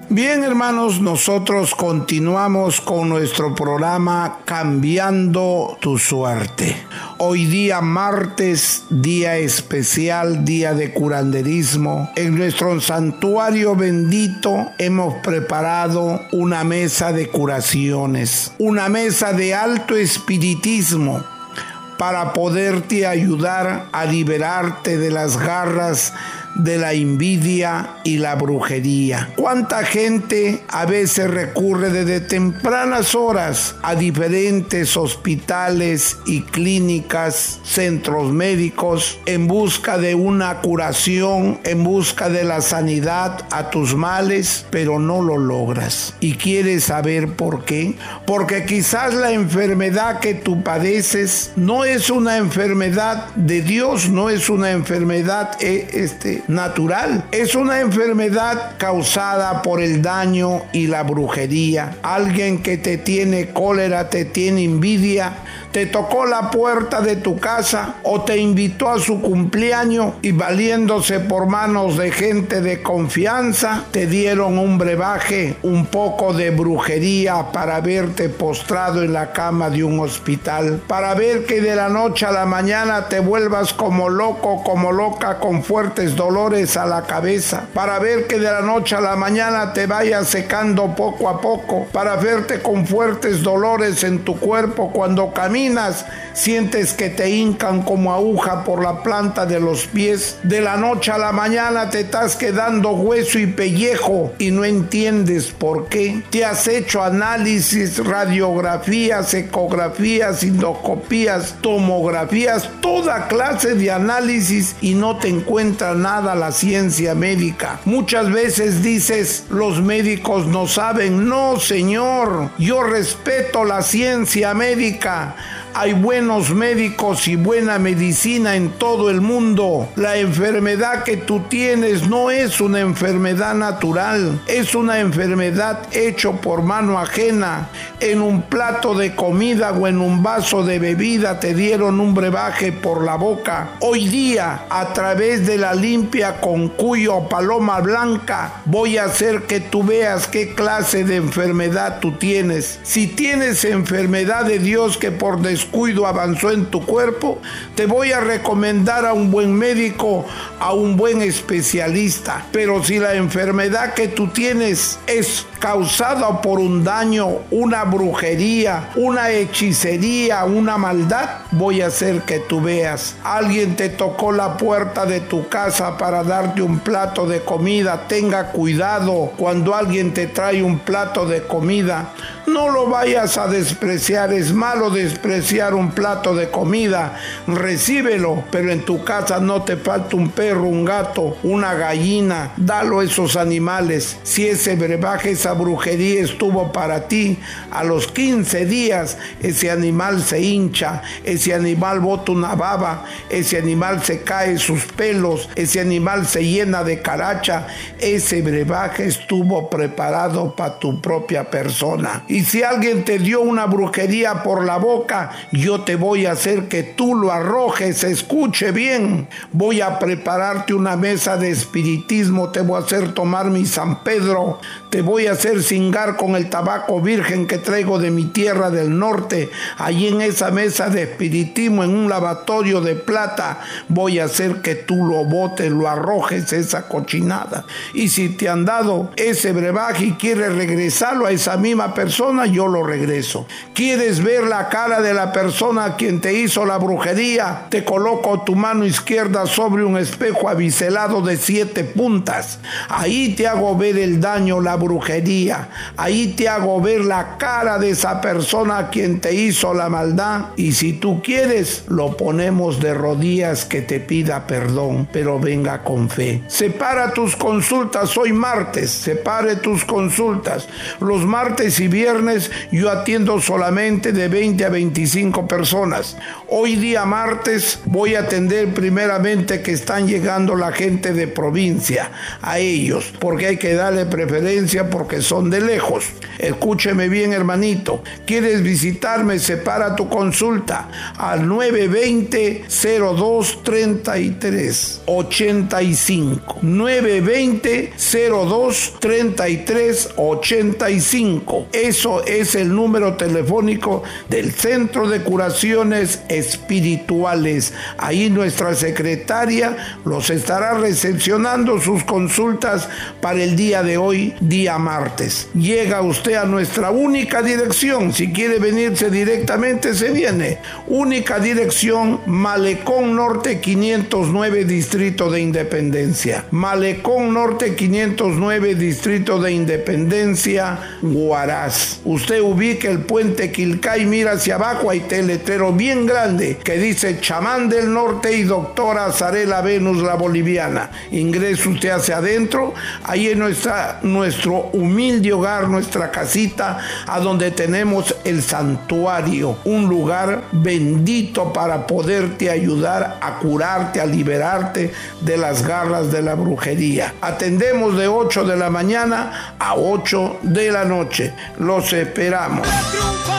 Bien, hermanos, nosotros continuamos con nuestro programa Cambiando tu Suerte. Hoy día martes, día especial, día de curanderismo. En nuestro santuario bendito hemos preparado una mesa de curaciones, una mesa de alto espiritismo para poderte ayudar a liberarte de las garras de la envidia y la brujería. ¿Cuánta gente a veces recurre desde tempranas horas a diferentes hospitales y clínicas, centros médicos, en busca de una curación, en busca de la sanidad a tus males, pero no lo logras? ¿Y quieres saber por qué? Porque quizás la enfermedad que tú padeces no es una enfermedad de Dios, no es una enfermedad natural, es una enfermedad causada por el daño y la brujería. Alguien que te tiene cólera, te tiene envidia, te tocó la puerta de tu casa o te invitó a su cumpleaños y valiéndose por manos de gente de confianza, te dieron un brebaje, un poco de brujería para verte postrado en la cama de un hospital, para ver que de la noche a la mañana te vuelvas como loco, como loca, con fuertes dolores a la cabeza, para ver que de la noche a la mañana te vayas secando poco a poco, para verte con fuertes dolores en tu cuerpo. Cuando caminas, sientes que te hincan como aguja por la planta de los pies. De la noche a la mañana te estás quedando hueso y pellejo y no entiendes por qué. Te has hecho análisis, radiografías, ecografías, endoscopías, tomografías, toda clase de análisis y no te encuentra nada la ciencia médica. Muchas veces dices, los médicos no saben. No, señor, yo respeto la ciencia médica. Hay buenos médicos y buena medicina en todo el mundo. La enfermedad que tú tienes no es una enfermedad natural, es una enfermedad hecha por mano ajena. En un plato de comida o en un vaso de bebida te dieron un brebaje por la boca. Hoy día, a través de la limpia con cuyo o paloma blanca, voy a hacer que tú veas qué clase de enfermedad tú tienes. Si tienes enfermedad de Dios que por descuido avanzó en tu cuerpo, te voy a recomendar a un buen médico, a un buen especialista. Pero si la enfermedad que tú tienes es causada por un daño, una brujería, una hechicería, una maldad, voy a hacer que tú veas. Alguien te tocó la puerta de tu casa para darte un plato de comida. Tenga cuidado cuando alguien te trae un plato de comida. No lo vayas a despreciar. Es malo despreciar un plato de comida. Recíbelo, pero en tu casa no te falta un perro, un gato, una gallina. Dalo a esos animales. Si ese brebaje, esa brujería estuvo para ti, a los 15 días ese animal se hincha, ese animal bota una baba, ese animal se cae sus pelos, ese animal se llena de caracha. Ese brebaje estuvo preparado para tu propia persona. Y si alguien te dio una brujería por la boca, yo te voy a hacer que tú lo arrojes. Escuche bien, voy a prepararte una mesa de espiritismo, te voy a hacer tomar mi San Pedro, te voy a hacer cingar con el tabaco virgen que traigo de mi tierra del norte. Allí en esa mesa de espiritismo, en un lavatorio de plata, voy a hacer que tú lo botes, lo arrojes, esa cochinada. Y si te han dado ese brebaje y quieres regresarlo a esa misma persona, yo lo regreso. ¿Quieres ver la cara de la persona a quien te hizo la brujería? Te coloco tu mano izquierda sobre un espejo abiselado de 7 puntas. Ahí te hago ver el daño, la brujería. Ahí te hago ver la cara de esa persona a quien te hizo la maldad. Y si tú quieres, lo ponemos de rodillas que te pida perdón, pero venga con fe. Separa tus consultas hoy martes, separe tus consultas. Los martes y viernes yo atiendo solamente de 20 a 25 5 personas. Hoy día martes voy a atender primeramente que están llegando la gente de provincia, a ellos, porque hay que darle preferencia porque son de lejos. Escúcheme bien, hermanito. ¿Quieres visitarme? Separa tu consulta al 920-02-33-85. 920-02-33-85. Eso es el número telefónico del Centro de Curaciones Espirituales. Ahí nuestra secretaria los estará recepcionando sus consultas para el día de hoy, día martes. Llega usted a nuestra única dirección. Si quiere venirse directamente, se viene. Única dirección, Malecón Norte 509, Distrito de Independencia. Malecón Norte 509, Distrito de Independencia, Huaraz. Usted ubica el puente Quilcay, mira hacia abajo, hay un letrero bien grande que dice Chamán del Norte y Doctora Zarela Venus la Boliviana. Ingresa usted hacia adentro, ahí es nuestro humilde hogar, nuestra casita, a donde tenemos el santuario, un lugar bendito para poderte ayudar a curarte, a liberarte de las garras de la brujería. Atendemos de 8 de la mañana a 8 de la noche. Los esperamos.